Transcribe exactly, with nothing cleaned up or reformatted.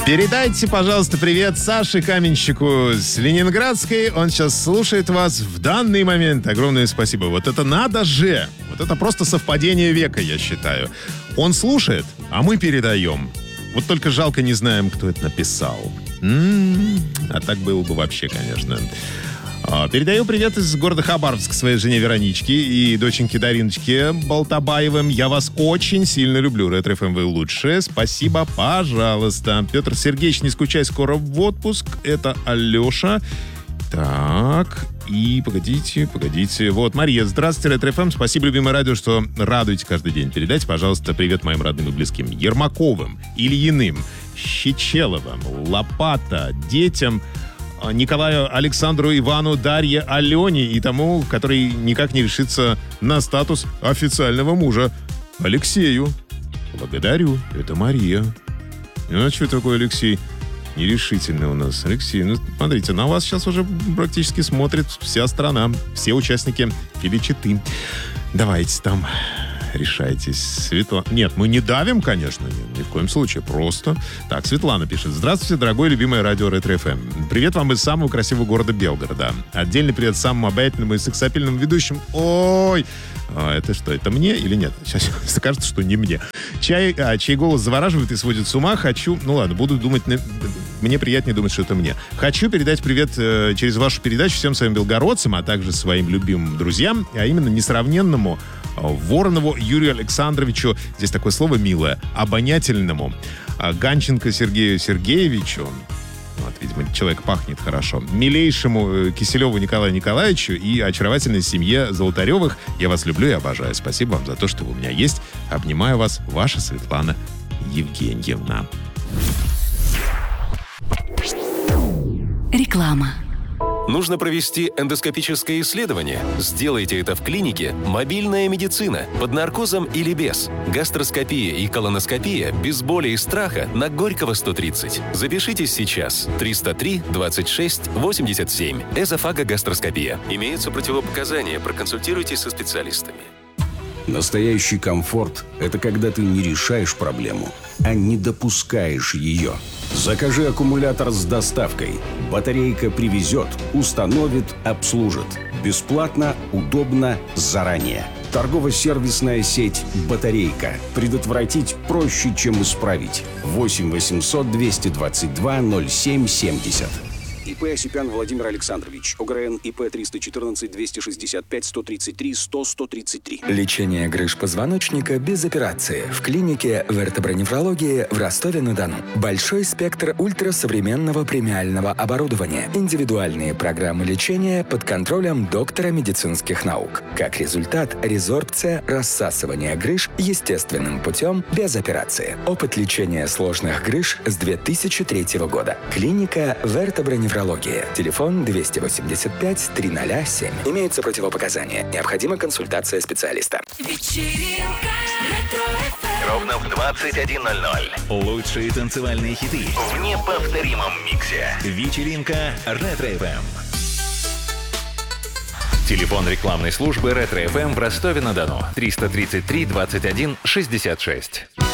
Передайте, пожалуйста, привет Саше Каменщику с Ленинградской. Он сейчас слушает вас в данный момент. Огромное спасибо. Вот это надо же! Вот это просто совпадение века, я считаю. Он слушает, а мы передаем. Вот только жалко не знаем, кто это написал. М-м-м, а так было бы вообще, конечно. Передаю привет из города Хабаровск своей жене Вероничке и доченьке Дариночке Болтабаевым. Я вас очень сильно люблю. Ретро эф эм, вы лучшие. Спасибо, пожалуйста. Петр Сергеевич, не скучай, скоро в отпуск. Это Алеша. Так, и погодите, погодите. Вот, Мария, здравствуйте, Ретро эф эм. Спасибо, любимое радио, что радуете каждый день. Передайте, пожалуйста, привет моим родным и близким. Ермаковым, Ильиным, Щечеловым, Лопата, детям, Николаю, Александру, Ивану, Дарье, Алене и тому, который никак не решится на статус официального мужа, Алексею. Благодарю. Это Мария. Ну, а что такое Алексей? Нерешительный у нас. Алексей, ну, смотрите, на вас сейчас уже практически смотрит вся страна, все участники Филичиты. Давайте там... решайтесь. Светлана... Нет, мы не давим, конечно, нет, ни в коем случае, просто. Так, Светлана пишет. Здравствуйте, дорогое любимое радио Ретро эф эм. Привет вам из самого красивого города Белгорода. Отдельный привет самому обаятельному и сексапильному ведущим. Ой! А, это что, это мне или нет? Сейчас кажется, что не мне. Чай, а, чей голос завораживает и сводит с ума. Хочу... Ну ладно, буду думать... Мне приятнее думать, что это мне. Хочу передать привет э, через вашу передачу всем своим белгородцам, а также своим любимым друзьям, а именно несравненному Воронову Юрию Александровичу, здесь такое слово милое, обонятельному, Ганченко Сергею Сергеевичу, вот, видимо, человек пахнет хорошо, милейшему Киселеву Николаю Николаевичу и очаровательной семье Золотаревых. Я вас люблю и обожаю. Спасибо вам за то, что вы у меня есть. Обнимаю вас, ваша Светлана Евгеньевна. Реклама. Нужно провести эндоскопическое исследование? Сделайте это в клинике «Мобильная медицина» под наркозом или без. Гастроскопия и колоноскопия без боли и страха на Горького сто тридцать. Запишитесь сейчас. триста три двадцать шесть восемьдесят семь. Эзофагогастроскопия. Имеются противопоказания. Проконсультируйтесь со специалистами. Настоящий комфорт – это когда ты не решаешь проблему, а не допускаешь ее. Закажи аккумулятор с доставкой. Батарейка привезет, установит, обслужит. Бесплатно, удобно, заранее. Торгово-сервисная сеть «Батарейка». Предотвратить проще, чем исправить. восемь восемьсот двести двадцать два ноль семь семьдесят. ИП Осипян Владимир Александрович. ОГРН ИП триста четырнадцать двести шестьдесят пять сто тридцать три сто сто тридцать три. Лечение грыж позвоночника без операции в клинике вертеброневрологии в Ростове-на-Дону. Большой спектр ультрасовременного премиального оборудования. Индивидуальные программы лечения под контролем доктора медицинских наук. Как результат, резорбция, рассасывание грыж естественным путем без операции. Опыт лечения сложных грыж с две тысячи третьего года. Клиника вертеброневрологии. Телефон двести восемьдесят пять триста семь. Имеются противопоказания. Необходима консультация специалиста. Вечеринка Ретро-эф эм. Ровно в двадцать один ноль ноль. Лучшие танцевальные хиты в неповторимом миксе. Вечеринка Ретро-эф эм. Телефон рекламной службы Ретро-эф эм в Ростове-на-Дону. триста тридцать три двадцать один шестьдесят шесть.